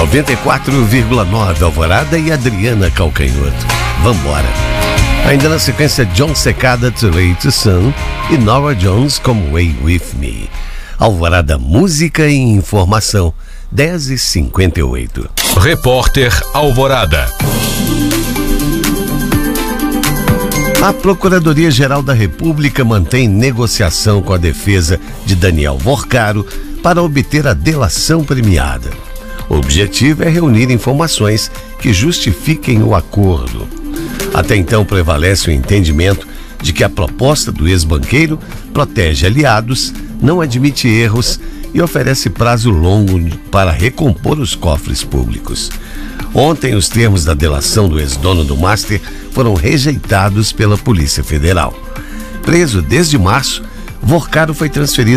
94,9 Alvorada e Adriana Calcanhoto. Vambora. Ainda na sequência, John Secada, Too Late to Sun e Norah Jones com Way With Me. Alvorada, música e informação, 10h58. Repórter Alvorada. A Procuradoria-Geral da República mantém negociação com a defesa de Daniel Vorcaro para obter a delação premiada. O objetivo é reunir informações que justifiquem o acordo. Até então prevalece o entendimento de que a proposta do ex-banqueiro protege aliados, não admite erros e oferece prazo longo para recompor os cofres públicos. Ontem, os termos da delação do ex-dono do Master foram rejeitados pela Polícia Federal. Preso desde março, Vorcaro foi transferido